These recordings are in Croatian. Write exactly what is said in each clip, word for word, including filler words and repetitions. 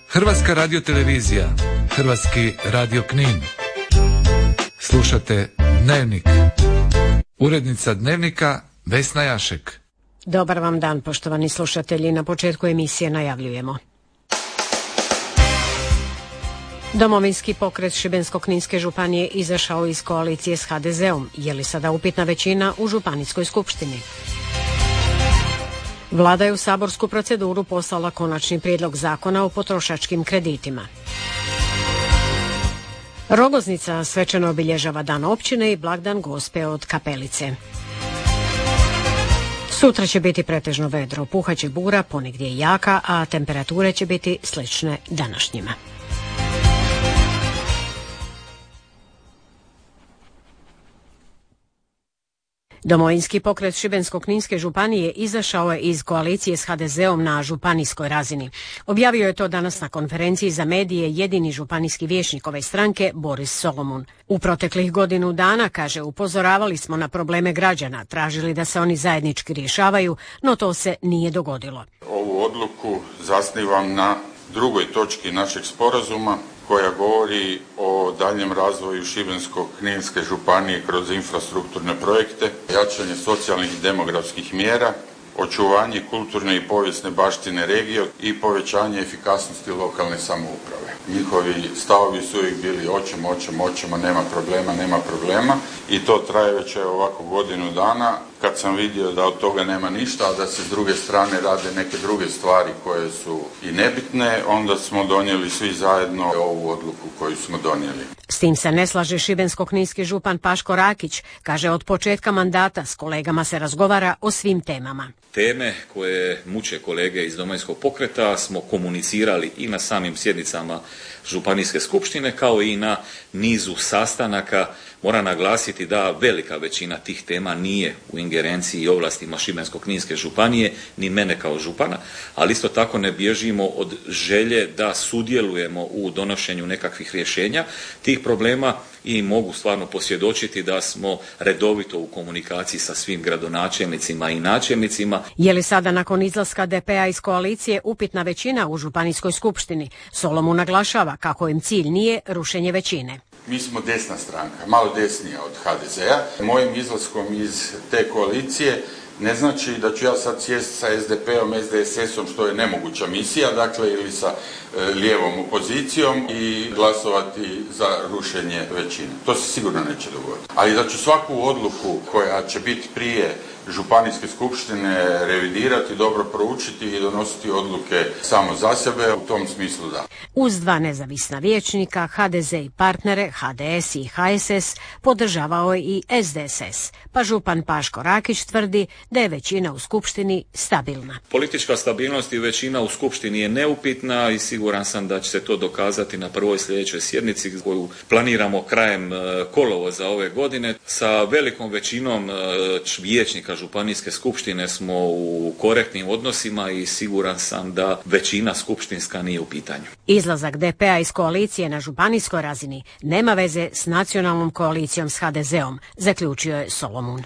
Hrvatska radiotelevizija, Hrvatski radio Knin. Slušate Dnevnik. Urednica Dnevnika Vesna Jašek. Dobar vam dan, poštovani slušatelji. Na početku emisije najavljujemo. Domovinski pokret Šibensko-kninske županije izašao iz koalicije s ha de zeom. Je li sada upitna većina u županijskoj skupštini? Vlada je u saborsku proceduru poslala konačni prijedlog zakona o potrošačkim kreditima. Rogoznica svečano obilježava dan općine i blagdan Gospe od Kapelice. Sutra će biti pretežno vedro, puhaće bura, ponegdje jaka, a temperature će biti slične današnjima. Domovinski pokret Šibensko-kninske županije izašao je iz koalicije s ha de zeom na županijskoj razini. Objavio je to danas na konferenciji za medije jedini županijski vijećnik ove stranke, Boris Solomun. U proteklih godinu dana, kaže, upozoravali smo na probleme građana, tražili da se oni zajednički rješavaju, no to se nije dogodilo. Ovu odluku zasnivam na drugoj točki našeg sporazuma, koja govori o daljem razvoju Šibensko-kninske županije kroz infrastrukturne projekte, jačanje socijalnih i demografskih mjera, očuvanje kulturne i povijesne baštine regije i povećanje efikasnosti lokalne samouprave. Njihovi stavovi su uvijek bili hoćemo, hoćemo, hoćemo, nema problema, nema problema i to traje već ovako godinu dana. Kad sam vidio da od toga nema ništa, a da se s druge strane rade neke druge stvari koje su i nebitne, onda smo donijeli svi zajedno ovu odluku koju smo donijeli. S tim se ne slaže šibensko-kninski župan Paško Rakić. Kaže, od početka mandata s kolegama se razgovara o svim temama. Teme koje muče kolege iz Domovinskog pokreta smo komunicirali i na samim sjednicama županijske skupštine, kao i na nizu sastanaka. Moram naglasiti da velika većina tih tema nije u ingerenciji i ovlastima Šibensko-kninske županije, ni mene kao župana, ali isto tako ne bježimo od želje da sudjelujemo u donošenju nekakvih rješenja tih problema i mogu stvarno posvjedočiti da smo redovito u komunikaciji sa svim gradonačelnicima i načelnicima. Je li sada nakon izlaska de pe a iz koalicije upitna većina u županijskoj skupštini? Solomun naglašava kako im cilj nije rušenje većine. Mi smo desna stranka, malo desnija od ha de zea. Mojim izlaskom iz te koalicije ne znači da ću ja sad sjesti sa es de pe om, es de es esom, što je nemoguća misija, dakle, ili sa e, lijevom opozicijom i glasovati za rušenje većine. To se sigurno neće dogoditi. Ali da ću svaku odluku koja će biti prije županijske skupštine revidirati, dobro proučiti i donositi odluke samo za sebe, u tom smislu da. Uz dva nezavisna vijećnika, ha de ze i partnere, ha de es i ha es es, podržavao je i es de es es, pa župan Paško Rakić tvrdi da je većina u skupštini stabilna. Politička stabilnost i većina u skupštini je neupitna i siguran sam da će se to dokazati na prvoj sljedećoj sjednici koju planiramo krajem kolovoza ove godine. Sa velikom većinom vijećnika županijske skupštine smo u korektnim odnosima i siguran sam da većina skupštinska nije u pitanju. Izlazak de pe a iz koalicije na županijskoj razini nema veze s nacionalnom koalicijom s ha de zeom, zaključio je Solomun.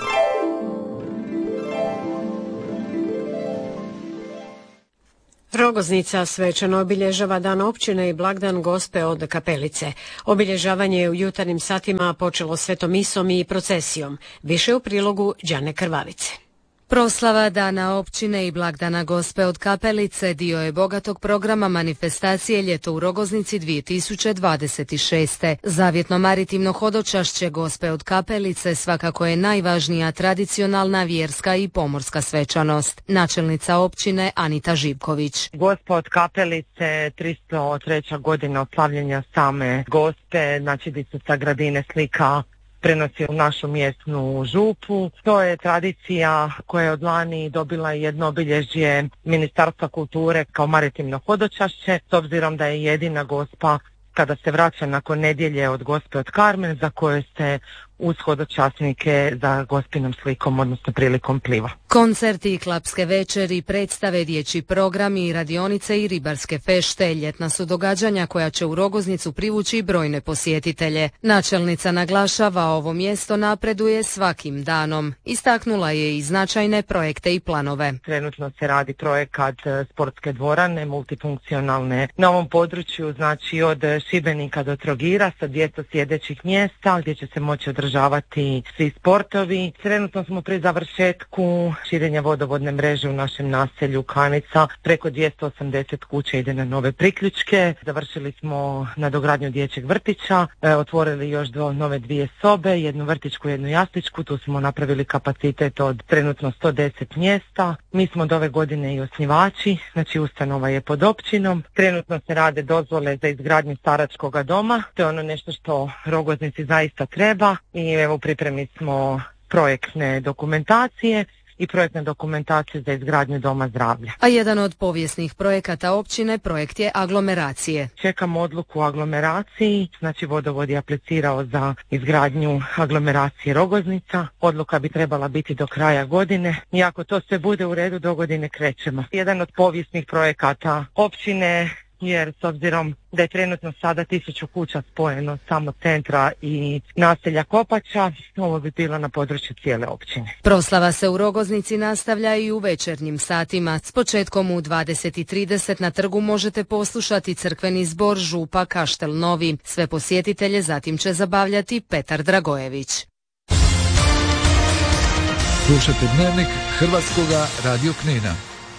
Rogoznica svečano obilježava dan općine i blagdan Gospe od Kapelice. Obilježavanje je u jutarnjim satima počelo svetom misom i procesijom. Više u prilogu Đane Krvavice. Proslava Dana općine i blagdana Gospe od Kapelice dio je bogatog programa manifestacije Ljeto u Rogoznici dvije tisuće dvadeset šeste. Zavjetno maritimno hodočašće Gospe od Kapelice svakako je najvažnija tradicionalna vjerska i pomorska svečanost. Načelnica općine Anita Živković. Gospa od Kapelice, tristo treća godina oslavljanja same Gospe, znači di se sa Gradine slika prenosi u našu mjesnu župu. To je tradicija koja je od lani dobila jedno obilježje Ministarstva kulture kao maritimno hodočašće, s obzirom da je jedina Gospa kada se vraća nakon nedjelje od Gospe od Karmen, za koje se uz hodočasnike za gospinom slikom, odnosno prilikom pliva. Koncerti i klapske večeri, predstave, dječji programi, radionice i ribarske fešte, ljetna su događanja koja će u Rogoznicu privući brojne posjetitelje. Načelnica naglašava, ovo mjesto napreduje svakim danom. Istaknula je i značajne projekte i planove. Trenutno se radi projekat sportske dvorane, multifunkcionalne na ovom području, znači od Šibenika do Trogira sa dvjesto sjedećih mjesta gdje će se moći održavati svi sportovi. Trenutno smo pri završetku širenja vodovodne mreže u našem naselju Kanica. Preko dvjesto osamdeset kuća ide na nove priključke. Završili smo nadogradnju dječjeg vrtića, e, otvorili još do nove dvije sobe, jednu vrtićku, jednu jasličku. Tu smo napravili kapacitet od trenutno sto deset mjesta. Mi smo od ove godine i osnivači, znači ustanova je pod općinom. Trenutno se rade dozvole za izgradnju staračkog doma. To je ono nešto što Rogoznici zaista treba i evo u pripremi smo projektne dokumentacije i projektne dokumentacije za izgradnju doma zdravlja. A jedan od povijesnih projekata općine projekt je aglomeracije. Čekamo odluku o aglomeraciji, znači vodovod je aplicirao za izgradnju aglomeracije Rogoznica. Odluka bi trebala biti do kraja godine i ako to sve bude u redu, do godine krećemo. Jedan od povijesnih projekata općine, jer s obzirom da je trenutno sada tisuću kuća spojeno samo centra i naselja Kopača, ovo bi bilo na području cijele općine. Proslava se u Rogoznici nastavlja i u večernjim satima. S početkom u dvadeset i trideset na trgu možete poslušati crkveni zbor Župa Kaštel Novi. Sve posjetitelje zatim će zabavljati Petar Dragojević. Slušate Dnevnik Hrvatskoga radio Knina.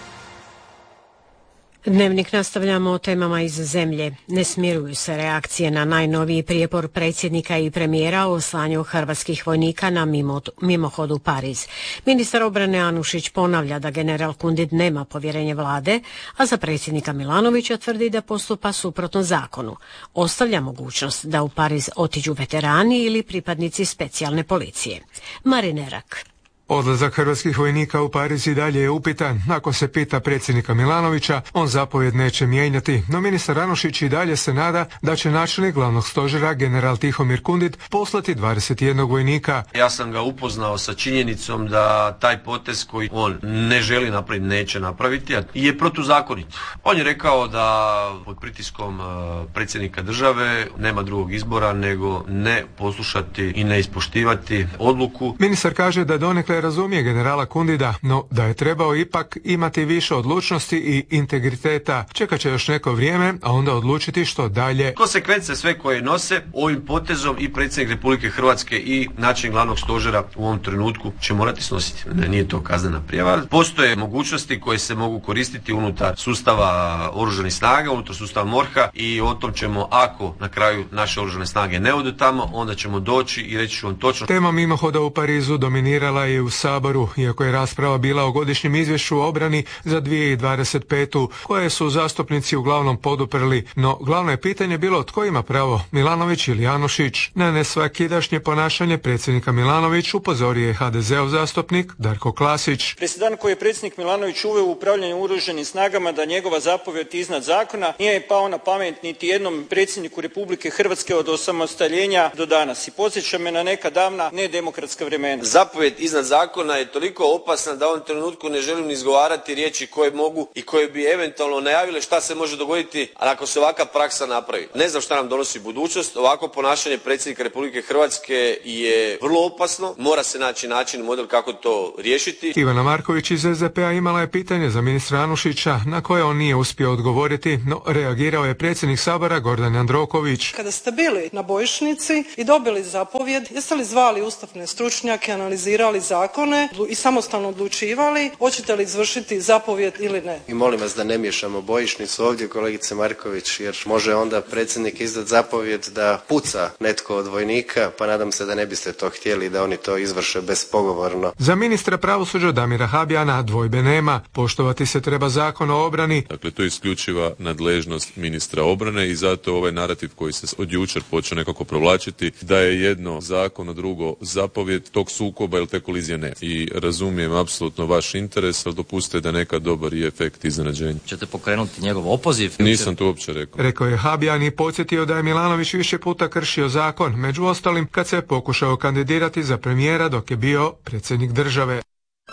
Dnevnik nastavljamo o temama iz zemlje. Ne smiruju se reakcije na najnoviji prijepor predsjednika i premijera o slanju hrvatskih vojnika na mimohod u Pariz. Ministar obrane Anušić ponavlja da general Kundit nema povjerenje vlade, a za predsjednika Milanovića tvrdi da postupa suprotno zakonu. Ostavlja mogućnost da u Pariz otiđu veterani ili pripadnici specijalne policije. Marinerak. Odlazak hrvatskih vojnika u Pariz i dalje je upitan. Ako se pita predsjednika Milanovića, on zapovjed neće mijenjati, no ministar Anušić i dalje se nada da će načelnik glavnog stožera general Tihomir Kundit poslati dvadeset jedan vojnika. Ja sam ga upoznao sa činjenicom da taj potez koji on ne želi napraviti, neće napraviti, je protuzakonit. On je rekao da pod pritiskom predsjednika države nema drugog izbora nego ne poslušati i ne ispoštivati odluku. Ministar kaže da donekle razumije generala Kundida, no da je trebao ipak imati više odlučnosti i integriteta. Čekat će još neko vrijeme, a onda odlučiti što dalje. Konsekvence sve koje nose ovim potezom i predsjednik Republike Hrvatske i načelnik glavnog stožera u ovom trenutku će morati snositi. Ne, nije to kaznena prijava. Postoje mogućnosti koje se mogu koristiti unutar sustava oružanih snaga, unutar sustava MORH-a i o tom ćemo, ako na kraju naše oružane snage ne odu tamo, onda ćemo doći i reći ću vam točno. Tema mimohoda u Parizu dominirala je u Saboru, iako je rasprava bila o godišnjem izvješću o obrani za dvije tisuće dvadeset petu, koje su zastupnici uglavnom poduprli, no glavno je pitanje bilo tko ima pravo, Milanović ili Anušić. Na nesvakidašnje ponašanje predsjednika Milanović upozorio je ha de zeov zastupnik Darko Klasić. Presedan koji je predsjednik Milanović uveo u upravljanju oružanim snagama da njegova zapovjed iznad zakona nije pao na pamet niti jednom predsjedniku Republike Hrvatske od osamostaljenja do danas i podsjeća me na neka davna nedemokratska vremena. Zapovjed iznad zakona je toliko opasna da u ovom trenutku ne želim ni izgovarati riječi koje mogu i koje bi eventualno najavile šta se može dogoditi ako se ovakva praksa napravi. Ne znam šta nam donosi budućnost, ovako ponašanje predsjednika Republike Hrvatske je vrlo opasno, mora se naći način, model kako to riješiti. Ivana Marković iz es de pe a imala je pitanje za ministra Anušića na koje on nije uspio odgovoriti, no reagirao je predsjednik Sabora Gordan Jandroković. Kada ste bili na bojišnici i dobili zapovjed, jeste li zvali ustavne stručnjake, analizirali zakone i samostalno odlučivali hoćete li izvršiti zapovjed ili ne? I molim vas da ne miješamo bojišnicu ovdje, kolegice Marković, jer može onda predsjednik izdat zapovjed da puca netko od vojnika, pa nadam se da ne biste to htjeli da oni to izvrše bespogovorno. Za ministra pravosuđa Damira Habijana dvojbe nema, poštovati se treba zakon o obrani. Dakle, to je isključiva nadležnost ministra obrane i zato ovaj narativ koji se od jučer počeo nekako provlačiti da je jedno zakon, a drugo zapovjed tog sukoba ili te kolizije penzije ne. I razumijem apsolutno vaš interes, ali dopustite da nekad dobar je efekt iznenađenja. Ćete pokrenuti njegov opoziv? Nisam to uopće rekao. Rekao je Habjan i podsjetio da je Milanović više puta kršio zakon, među ostalim kad se pokušao kandidirati za premijera dok je bio predsjednik države.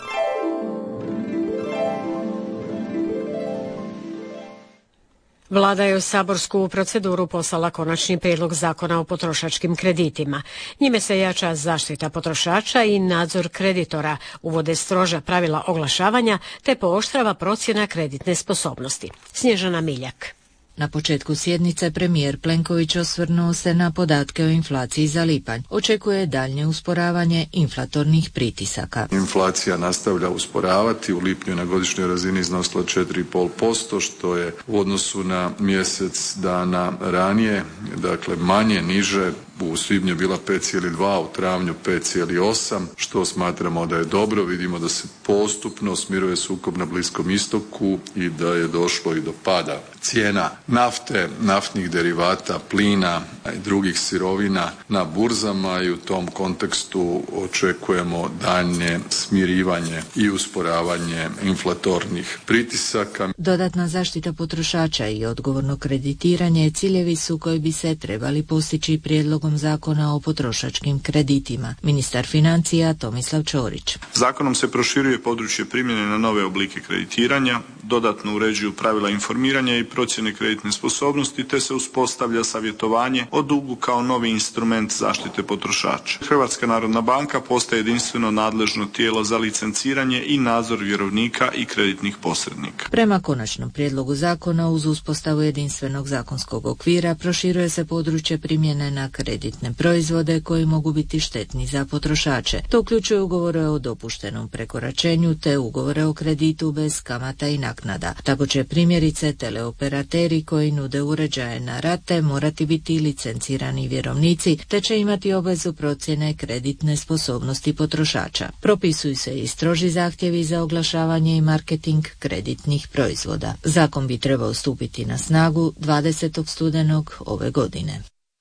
Vlada je u saborsku proceduru poslala konačni prijedlog zakona o potrošačkim kreditima. Njime se jača zaštita potrošača i nadzor kreditora, uvode stroža pravila oglašavanja te pooštrava procjena kreditne sposobnosti. Snježana Miljak. Na početku sjednice premijer Plenković osvrnuo se na podatke o inflaciji za lipanj. Očekuje daljnje usporavanje inflatornih pritisaka. Inflacija nastavlja usporavati, u lipnju na godišnjoj razini iznosila četiri zarez pet posto, što je u odnosu na mjesec dana ranije, dakle manje, niže. U svibnju je bila pet zarez dva, u travnju pet zarez osam, što smatramo da je dobro. Vidimo da se postupno smiruje sukob na Bliskom istoku i da je došlo i do pada cijena nafte, naftnih derivata, plina i drugih sirovina na burzama i u tom kontekstu očekujemo daljnje smirivanje i usporavanje inflatornih pritisaka. Dodatna zaštita potrošača i odgovorno kreditiranje ciljevi su koji bi se trebali postići prijedlogom zakona o potrošačkim kreditima. Ministar financija Tomislav Ćorić. Zakonom se proširuje područje primjene na nove oblike kreditiranja, dodatno uređuju pravila informiranja i procjene kreditne sposobnosti, te se uspostavlja savjetovanje o dugu kao novi instrument zaštite potrošača. Hrvatska narodna banka postaje jedinstveno nadležno tijelo za licenciranje i nadzor vjerovnika i kreditnih posrednika. Prema konačnom prijedlogu zakona, uz uspostavu jedinstvenog zakonskog okvira proširuje se područje primjene na kreditne proizvode koji mogu biti štetni za potrošače. To uključuje ugovore o dopuštenom prekoračenju te ugovore o kreditu bez kamata i naknada. Tako će primjerice teleoperateri koji nude uređaje na rate morati biti licencirani vjerovnici te će imati obvezu procjene kreditne sposobnosti potrošača. Propisuju se i stroži zahtjevi za oglašavanje i marketing kreditnih proizvoda. Zakon bi trebao stupiti na snagu dvadesetog studenog ove godine.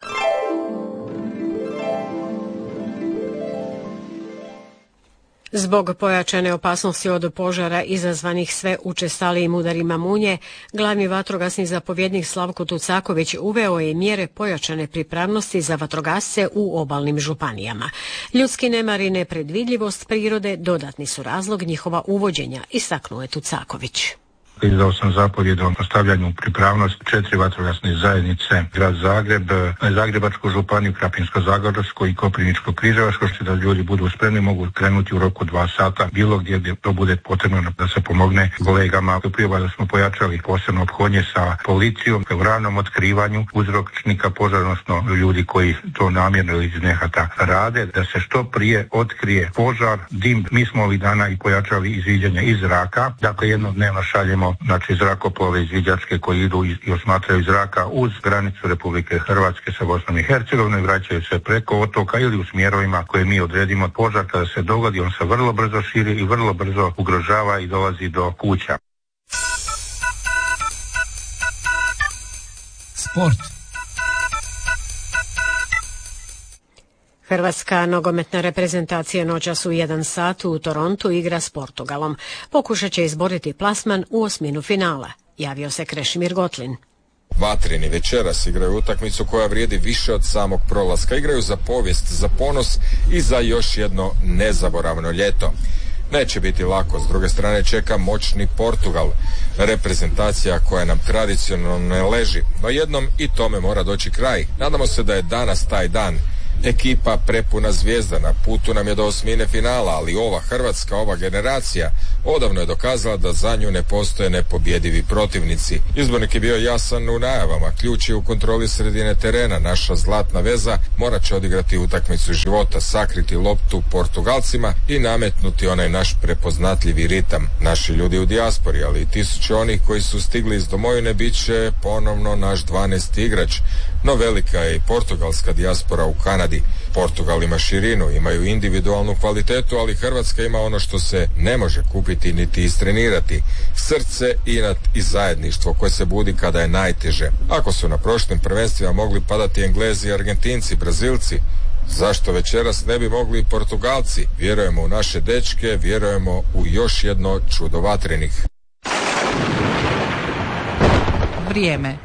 Zbog pojačane opasnosti od požara izazvanih sve učestalijim udarima munje, glavni vatrogasni zapovjednik Slavko Tucaković uveo je mjere pojačane pripravnosti za vatrogasce u obalnim županijama. Ljudski nemar i nepredvidljivost prirode dodatni su razlog njihova uvođenja, istaknuo je Tucaković. Izdao sam zapovjed o stavljanju pripravnost četiri vatrogasne zajednice, grad Zagreb, Zagrebačku županiju, Krapinsko-zagorsku i Koprivničko-križevačku, što da ljudi budu spremni, mogu krenuti u roku dva sata, bilo gdje gdje to bude potrebno da se pomogne kolegama. U priobalju smo pojačali posebno ophodnje sa policijom u ranom otkrivanju uzročnika požara, odnosno ljudi koji to namjerno ili iz nehata rade, da se što prije otkrije požar, dim. Mi smo ovih dana i pojačali izviđanje iz zraka, dakle jednodnevno šaljemo znači zrakoplove izviđačke koji idu i osmatraju zraka uz granicu Republike Hrvatske sa Bosnom i Hercegovinom i vraćaju se preko otoka ili u smjerovima koje mi odredimo. Požar kada se dogodi, on se vrlo brzo širi i vrlo brzo ugrožava i dolazi do kuća. Sport. Hrvatska nogometna reprezentacija noćas u jedan sat u Torontu igra s Portugalom. Pokušat će izboriti plasman u osminu finala, javio se Krešimir Gotlin. Vatrini večeras igraju utakmicu koja vrijedi više od samog prolaska. Igraju za povijest, za ponos i za još jedno nezaboravno ljeto. Neće biti lako, s druge strane čeka moćni Portugal, reprezentacija koja nam tradicionalno ne leži, no jednom i tome mora doći kraj. Nadamo se da je danas taj dan. Ekipa prepuna zvijezda, na putu nam je do osmine finala, ali ova Hrvatska, ova generacija odavno je dokazala da za nju ne postoje nepobjedivi protivnici. Izbornik je bio jasan u najavama, ključ je u kontroli sredine terena. Naša zlatna veza morat će odigrati utakmicu života, sakriti loptu Portugalcima i nametnuti onaj naš prepoznatljivi ritam. Naši ljudi u dijaspori, ali i tisuće onih koji su stigli iz domovine bit će ponovno naš dvanaesti igrač. No velika je i portugalska dijaspora u Kanadi. radi. Portugal ima širinu, imaju individualnu kvalitetu, ali Hrvatska ima ono što se ne može kupiti niti istrenirati. Srce, inat i zajedništvo koje se budi kada je najteže. Ako su na prošlim prvenstvima mogli padati Englezi, Argentinci, Brazilci, zašto večeras ne bi mogli i Portugalci? Vjerujemo u naše dečke, vjerujemo u još jedno čudo vatrenih. Vrijeme.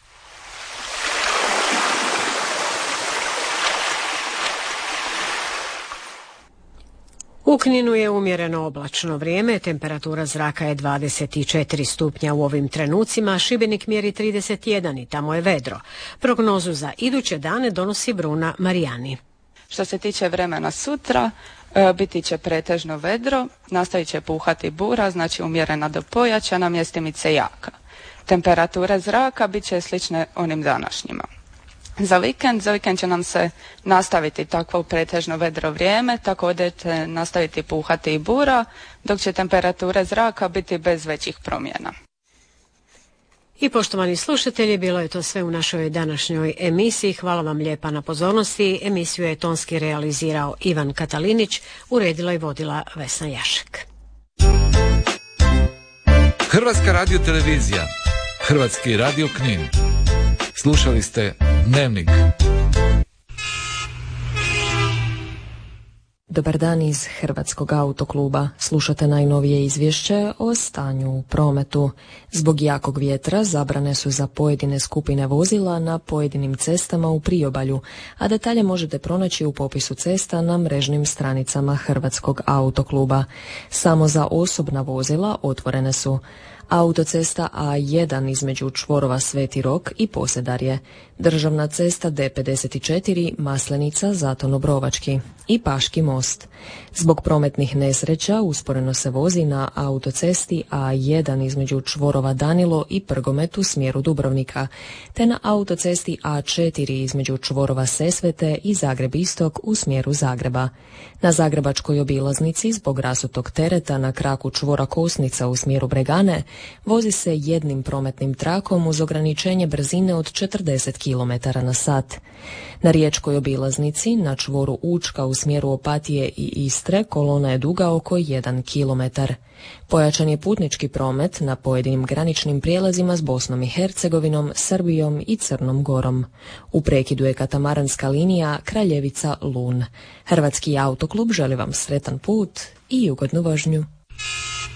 U Kninu je umjereno oblačno vrijeme, temperatura zraka je dvadeset četiri stupnja u ovim trenucima, Šibenik mjeri trideset jedan i tamo je vedro. Prognozu za iduće dane donosi Bruna Marijani. Što se tiče vremena sutra, e, biti će pretežno vedro, nastavit će puhati bura, znači umjerena do pojačana, mjestimice jaka. Temperature zraka bit će slične onim današnjima. Za vikend, za vikend će nam se nastaviti takvo pretežno vedro vrijeme, također će nastaviti puhati i bura, dok će temperature zraka biti bez većih promjena. I poštovani slušatelji, bilo je to sve u našoj današnjoj emisiji. Hvala vam lijepa na pozornosti. Emisiju je tonski realizirao Ivan Katalinić, uredila i vodila Vesna Jašek. Hrvatska radiotelevizija, Hrvatski radio Knin. Slušali ste Dnevnik. Dobar dan iz Hrvatskog autokluba. Slušate najnovije izvješće o stanju u prometu. Zbog jakog vjetra zabrane su za pojedine skupine vozila na pojedinim cestama u priobalju, a detalje možete pronaći u popisu cesta na mrežnim stranicama Hrvatskog autokluba. Samo za osobna vozila otvorene su autocesta A jedan između čvorova Sveti Rok i Posedarje, državna cesta D pedeset četiri Maslenica Zaton Obrovački i Paški most. Zbog prometnih nesreća usporeno se vozi na autocesti A jedan između čvorova Danilo i Prgomet u smjeru Dubrovnika, te na autocesti A četiri između čvorova Sesvete i Zagreb Istok u smjeru Zagreba. Na zagrebačkoj obilaznici zbog rasutog tereta na kraku čvora Kosnica u smjeru Bregane vozi se jednim prometnim trakom uz ograničenje brzine od četrdeset kilometara na sat. Na riječkoj obilaznici na čvoru Učka u smjeru Opatije i Istre kolona je duga oko jedan kilometar. Pojačan je putnički promet na pojedinim graničnim prijelazima s Bosnom i Hercegovinom, Srbijom i Crnom Gorom. U prekidu je katamaranska linija Kraljevica-Lun. Hrvatski autoklub želi vam sretan put i ugodnu vožnju.